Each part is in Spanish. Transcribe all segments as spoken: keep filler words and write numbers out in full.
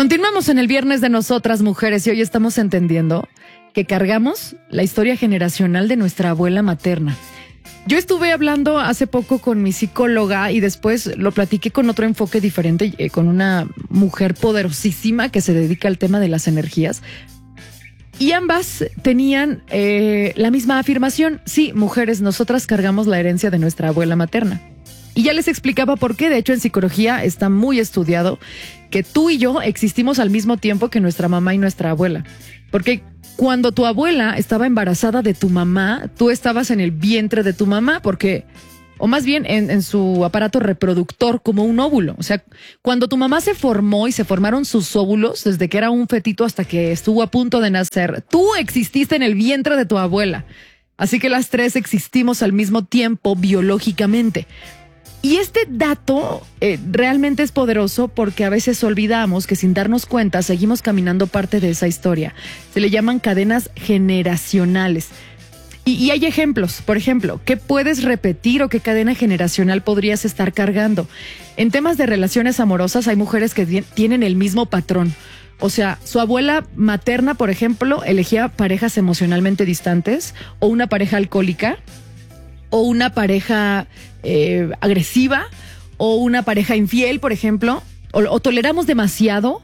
Continuamos en el viernes de nosotras mujeres y hoy estamos entendiendo que cargamos la historia generacional de nuestra abuela materna. Yo estuve hablando hace poco con mi psicóloga y después lo platiqué con otro enfoque diferente, eh, con una mujer poderosísima que se dedica al tema de las energías. Y ambas tenían eh, la misma afirmación. Sí, mujeres, nosotras cargamos la herencia de nuestra abuela materna. Y ya les explicaba por qué. De hecho, en psicología está muy estudiado que tú y yo existimos al mismo tiempo que nuestra mamá y nuestra abuela. Porque cuando tu abuela estaba embarazada de tu mamá, tú estabas en el vientre de tu mamá, porque, o más bien en, en su aparato reproductor como un óvulo. O sea, cuando tu mamá se formó y se formaron sus óvulos, desde que era un fetito hasta que estuvo a punto de nacer, tú exististe en el vientre de tu abuela. Así que las tres existimos al mismo tiempo biológicamente. Y este dato eh, realmente es poderoso porque a veces olvidamos que sin darnos cuenta seguimos caminando parte de esa historia. Se le llaman cadenas generacionales. Y, y hay ejemplos, por ejemplo, ¿qué puedes repetir o qué cadena generacional podrías estar cargando? En temas de relaciones amorosas hay mujeres que tienen el mismo patrón. O sea, su abuela materna, por ejemplo, elegía parejas emocionalmente distantes o una pareja alcohólica o una pareja eh, agresiva o una pareja infiel, por ejemplo, o, o toleramos demasiado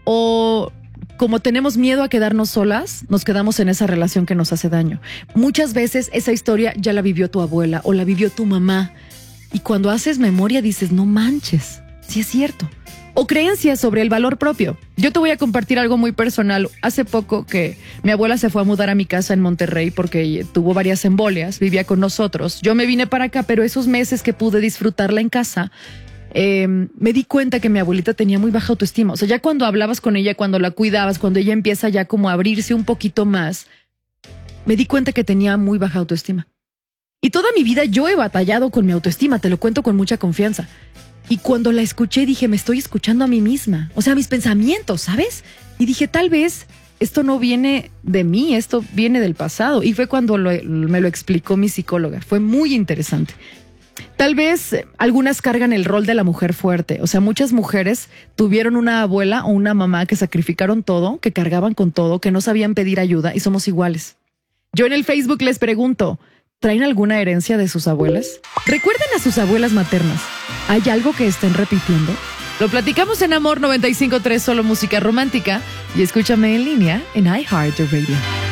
o como tenemos miedo a quedarnos solas, nos quedamos en esa relación que nos hace daño. Muchas veces esa historia ya la vivió tu abuela o la vivió tu mamá y cuando haces memoria dices, no manches, sí es cierto. O creencias sobre el valor propio. Yo te voy a compartir algo muy personal. Hace poco que mi abuela se fue a mudar a mi casa en Monterrey porque tuvo varias embolias, vivía con nosotros. Yo me vine para acá, pero esos meses que pude disfrutarla en casa, eh, me di cuenta que mi abuelita tenía muy baja autoestima. O sea, ya cuando hablabas con ella, cuando la cuidabas, cuando ella empieza ya como a abrirse un poquito más, me di cuenta que tenía muy baja autoestima. Y toda mi vida yo he batallado con mi autoestima, te lo cuento con mucha confianza. Y cuando la escuché dije, me estoy escuchando a mí misma. O sea, mis pensamientos, ¿sabes? Y dije, tal vez esto no viene de mí, esto viene del pasado. Y fue cuando lo, me lo explicó mi psicóloga. Fue muy interesante. Tal vez algunas cargan el rol de la mujer fuerte. O sea, muchas mujeres tuvieron una abuela o una mamá que sacrificaron todo, que cargaban con todo, que no sabían pedir ayuda y somos iguales. Yo en el Facebook les pregunto, ¿traen alguna herencia de sus abuelas? Recuerden a sus abuelas maternas. ¿Hay algo que estén repitiendo? Lo platicamos en Amor noventa y cinco punto tres, solo música romántica. Y escúchame en línea en iHeartRadio.